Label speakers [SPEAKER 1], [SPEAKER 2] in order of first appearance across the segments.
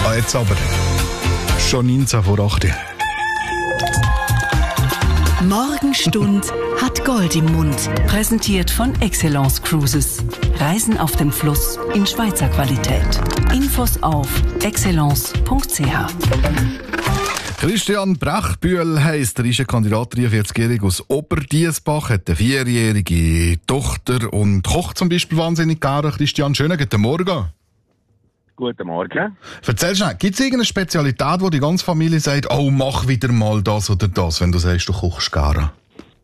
[SPEAKER 1] Jetzt aber. Schon 19 vor 8.
[SPEAKER 2] Morgenstund hat Gold im Mund. Präsentiert von Excellence Cruises. Reisen auf dem Fluss in Schweizer Qualität. Infos auf excellence.ch.
[SPEAKER 1] Christian Brechbühl heisst, er ist ein Kandidat 43-jährig aus Oberdiessbach, hat eine 4-jährige Tochter und kocht zum Beispiel wahnsinnig gerne. Christian, schönen guten Morgen.
[SPEAKER 3] Guten Morgen.
[SPEAKER 1] Erzähl schnell, gibt es irgendeine Spezialität, wo die ganze Familie sagt, oh, mach wieder mal das oder das, wenn du sagst, du kochst gerne?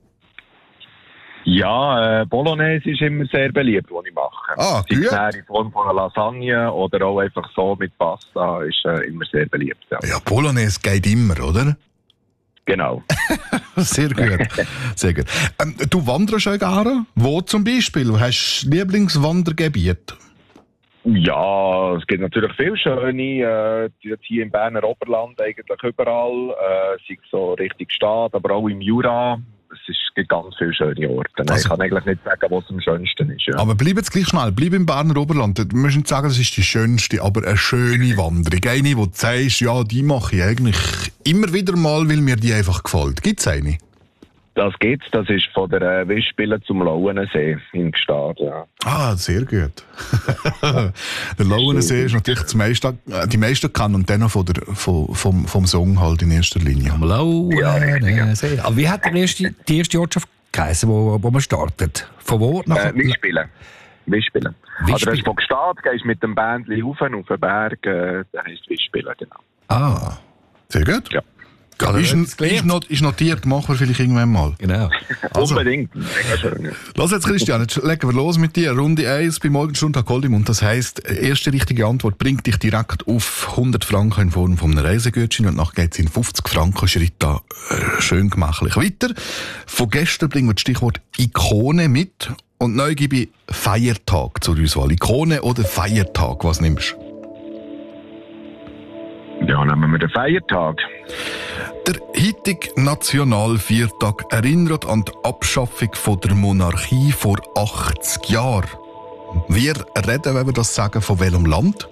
[SPEAKER 3] Ja, Bolognese ist immer sehr beliebt, was ich mache.
[SPEAKER 1] Ah, gut.
[SPEAKER 3] Sei es in Form von einer Lasagne oder auch einfach so mit Pasta, ist immer sehr beliebt. Ja,
[SPEAKER 1] Ja, Bolognese geht immer, oder?
[SPEAKER 3] Genau.
[SPEAKER 1] Sehr gut. Sehr gut. Du wanderst auch gerne? Wo zum Beispiel? Hast du Lieblingswandergebiet?
[SPEAKER 3] Ja, es gibt natürlich viele schöne, jetzt hier im Berner Oberland eigentlich überall, sei es so Richtung Stadt, aber auch im Jura. Gibt ganz viele schöne Orte. Also, ich kann eigentlich nicht sagen, was am schönsten ist. Ja.
[SPEAKER 1] Aber bleib jetzt gleich schnell, bleib im Berner Oberland. Du musst nicht sagen, das ist die schönste, aber eine schöne Wanderung. Eine, wo du sagst, ja, die mache ich eigentlich immer wieder mal, weil mir die einfach gefällt. Gibt es eine?
[SPEAKER 3] Das gibt's. Das ist von der Wischspille zum Lauenensee in Gstaad. Ja.
[SPEAKER 1] Ah, sehr gut. Der Lauenensee ist natürlich die meisten kennen und dann noch vom Song halt in erster Linie.
[SPEAKER 4] Lauenensee. Aber wie hat die erste Ortschaft geheißen, wo man startet? Von wo?
[SPEAKER 3] Wischspille. Also das ist von Gstaad, gehst mit dem Bändchen auf den Berg, der heisst Wischspille, genau.
[SPEAKER 1] Ah, sehr gut.
[SPEAKER 3] Ja.
[SPEAKER 1] Ist notiert, machen wir vielleicht irgendwann mal.
[SPEAKER 4] Genau.
[SPEAKER 3] Also. Unbedingt. Mega schön. Ja.
[SPEAKER 1] Lass jetzt, Christian, jetzt legen wir los mit dir. Runde 1 bei Morgenstund hat Gold im Mund. Das heisst, erste richtige Antwort bringt dich direkt auf 100 Franken in Form von einem Reisegutschein und nachher geht es in 50 Franken Schritt da schön gemächlich weiter. Von gestern bringen wir das Stichwort Ikone mit und neu gebe ich Feiertag zur Auswahl. Ikone oder Feiertag, was nimmst du?
[SPEAKER 3] Ja, nehmen wir den Feiertag.
[SPEAKER 1] Der heutige Nationalviertag erinnert an die Abschaffung von der Monarchie vor 80 Jahren. Wir reden, wenn wir das sagen, von welchem Land?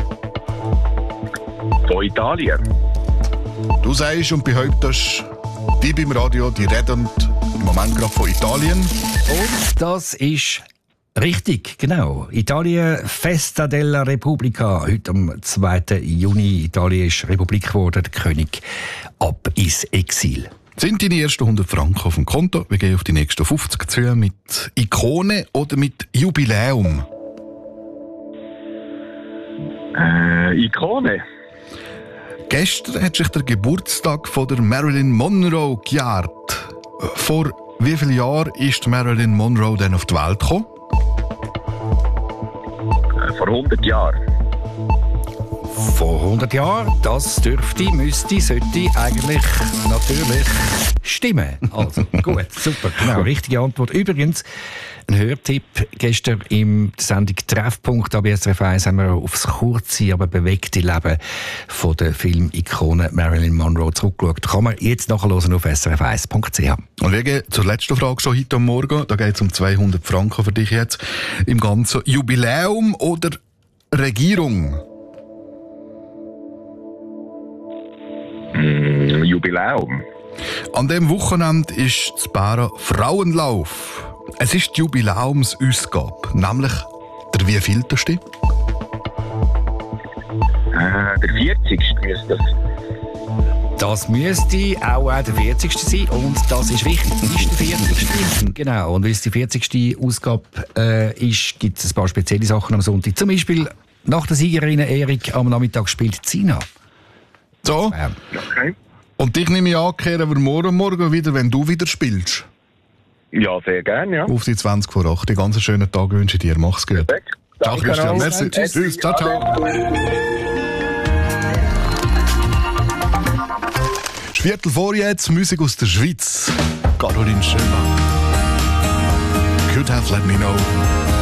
[SPEAKER 3] Von Italien.
[SPEAKER 1] Du sagst und behauptest, die beim Radio, die reden im Moment gerade von Italien.
[SPEAKER 4] Und das ist richtig, genau. Italien, Festa della Repubblica. Heute am 2. Juni. Italien ist Republik geworden, der König ab ins Exil.
[SPEAKER 1] Sind deine ersten 100 Franken auf dem Konto? Wir gehen auf die nächsten 50 zu mit Ikone oder mit Jubiläum?
[SPEAKER 3] Ikone.
[SPEAKER 1] Gestern hat sich der Geburtstag von der Marilyn Monroe gejährt. Vor wie vielen Jahren ist Marilyn Monroe denn auf die Welt gekommen?
[SPEAKER 3] Vor 100 Jahren.
[SPEAKER 4] Vor 100 Jahren, das sollte eigentlich natürlich stimmen. Also gut, super, genau, richtige Antwort. Übrigens, ein Hörtipp, gestern in der Sendung Treffpunkt bei SRF 1 haben wir aufs kurze, aber bewegte Leben von der Filmikone Marilyn Monroe zurückgeschaut. Kann man jetzt nachhören auf srf1.ch.
[SPEAKER 1] Und wir gehen zur letzten Frage schon heute Morgen. Da geht es um 200 Franken für dich jetzt. Im Ganzen Jubiläum oder Regierung?
[SPEAKER 3] Jubiläum.
[SPEAKER 1] An diesem Wochenende ist das Bären Frauenlauf. Es ist die Jubiläumsausgabe, nämlich der wievielteste?
[SPEAKER 3] Der 40. müsste das.
[SPEAKER 4] Das müsste auch der 40. sein und das ist wichtig. Ist der 40. Genau, und weil es die 40. Ausgabe ist, gibt es ein paar spezielle Sachen am Sonntag. Zum Beispiel nach der Siegerinnen-Ehrung am Nachmittag spielt Zina.
[SPEAKER 1] So.
[SPEAKER 3] Okay.
[SPEAKER 1] Und dich nehme ich an, kehren wir morgen wieder, wenn du wieder spielst.
[SPEAKER 3] Ja, sehr gerne, ja.
[SPEAKER 1] Auf die 20 vor 8. Einen ganz schönen Tag wünsche ich dir. Mach's gut.
[SPEAKER 3] Perfekt.
[SPEAKER 1] Ciao, Christian. Merci. Tschüss. Ciao, ciao. Viertel vor jetzt, Musik aus der Schweiz. Caroline Schöber. Could have let me know.